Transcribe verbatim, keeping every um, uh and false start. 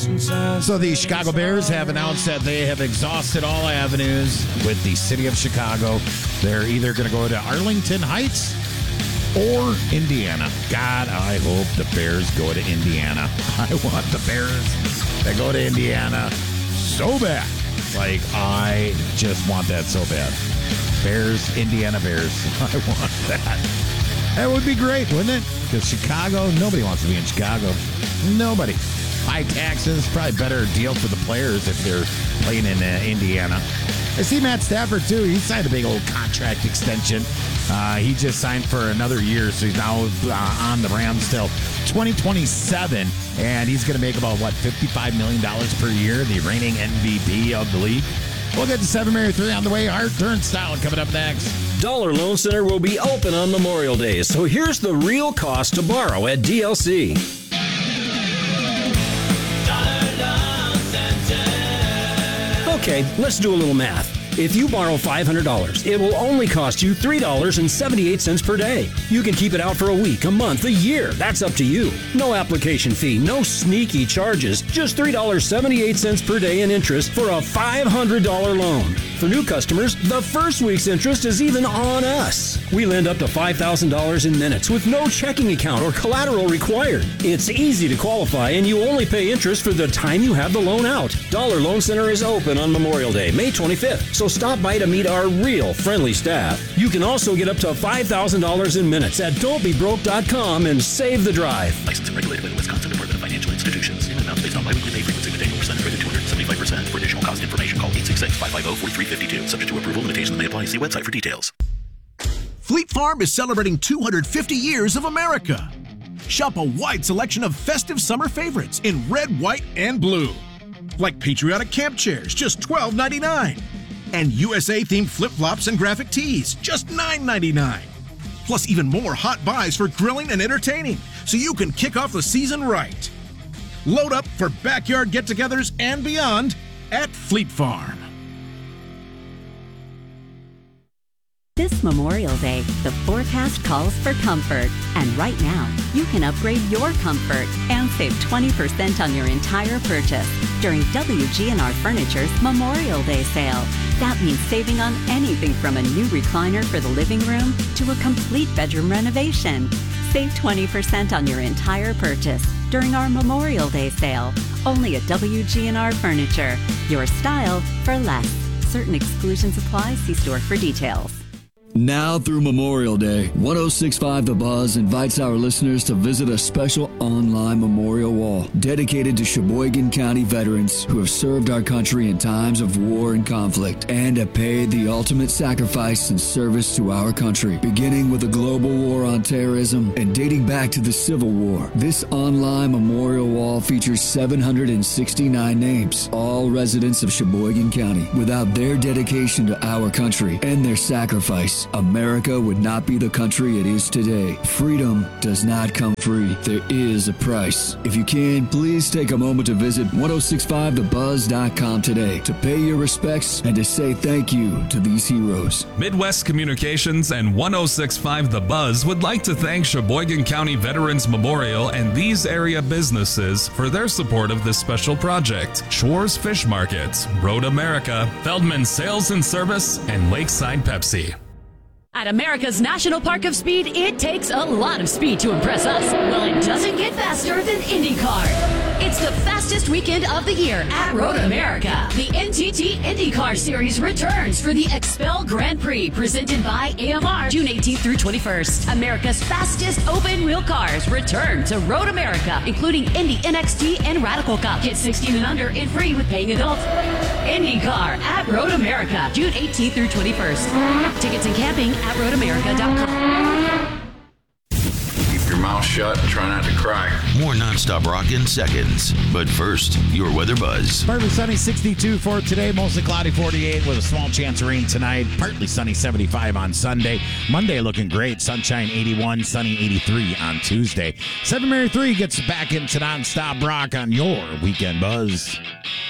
So the Chicago Bears have announced that they have exhausted all avenues with the city of Chicago. They're either going to go to Arlington Heights or Indiana. God, I hope the Bears go to Indiana. I want the Bears to go to Indiana so bad. Like, I just want that so bad. Bears, Indiana Bears. I want that. That would be great, wouldn't it? Because Chicago, nobody wants to be in Chicago. Nobody. High taxes, probably better deal for the players if they're playing in uh, Indiana. I see Matt Stafford, too. He signed a big old contract extension. Uh, he just signed for another year, so he's now uh, on the Rams till twenty twenty-seven, and he's going to make about, what, fifty-five million dollars per year, the reigning M V P of the league. We'll get to seven Mary three on the way. Hard Turnstile coming up next. Dollar Loan Center will be open on Memorial Day, so here's the real cost to borrow at D L C. Okay, let's do a little math. If you borrow five hundred dollars, it will only cost you three dollars and seventy-eight cents per day. You can keep it out for a week, a month, a year. That's up to you. No application fee, no sneaky charges. Just three dollars and seventy-eight cents per day in interest for a five hundred dollars loan. For new customers, the first week's interest is even on us. We lend up to five thousand dollars in minutes with no checking account or collateral required. It's easy to qualify, and you only pay interest for the time you have the loan out. Dollar Loan Center is open on Memorial Day, May twenty-fifth, so stop by to meet our real friendly staff. You can also get up to five thousand dollars in minutes at don't be broke dot com and save the drive. Licensed and regulated by the Wisconsin Department of Financial Institutions. In amounts based on biweekly pay frequency with annual percentage rate of two hundred seventy-five percent. For additional cost information, call eight six six, five five zero, four three five two. Subject to approval, limitations may apply. See website for details. Fleet Farm is celebrating two hundred fifty years of America. Shop a wide selection of festive summer favorites in red, white, and blue. Like patriotic camp chairs, just twelve ninety-nine. And U S A-themed flip-flops and graphic tees, just nine ninety-nine. Plus even more hot buys for grilling and entertaining, so you can kick off the season right. Load up for backyard get-togethers and beyond at Fleet Farm. This Memorial Day, the forecast calls for comfort. And right now, you can upgrade your comfort and save twenty percent on your entire purchase during W G N R Furniture's Memorial Day sale. That means saving on anything from a new recliner for the living room to a complete bedroom renovation. Save twenty percent on your entire purchase during our Memorial Day sale. Only at W G N R Furniture. Your style for less. Certain exclusions apply. See store for details. Now through Memorial Day, one oh six point five The Buzz invites our listeners to visit a special online memorial wall dedicated to Sheboygan County veterans who have served our country in times of war and conflict and have paid the ultimate sacrifice in service to our country. Beginning with the global war on terrorism and dating back to the Civil War, this online memorial wall features seven hundred sixty-nine names, all residents of Sheboygan County. Without their dedication to our country and their sacrifice, America would not be the country it is today. Freedom does not come free. There is a price. If you can, please take a moment to visit ten sixty-five the buzz dot com today to pay your respects and to say thank you to these heroes. Midwest Communications and ten sixty-five The Buzz would like to thank Sheboygan County Veterans Memorial and these area businesses for their support of this special project. Schwartz Fish Market, Road America, Feldman Sales and Service, and Lakeside Pepsi. At America's National Park of Speed, it takes a lot of speed to impress us. Well, it doesn't get faster than IndyCar. It's the fastest weekend of the year at Road America. The N T T IndyCar Series returns for the Expel Grand Prix, presented by A M R, June eighteenth through twenty-first. America's fastest open-wheel cars return to Road America, including Indy N X T and Radical Cup. Get sixteen and under and free with paying adults. IndyCar at Road America, June eighteenth through twenty-first. Tickets and camping at road america dot com. Keep your mouth shut and try not to cry. More nonstop rock in seconds. But first, your weather buzz. Partly sunny, sixty-two for today. Mostly cloudy, forty-eight with a small chance of rain tonight. Partly sunny, seventy-five on Sunday. Monday looking great. Sunshine, eighty-one. Sunny, eighty-three on Tuesday. seven Mary three gets back into nonstop rock on your weekend buzz.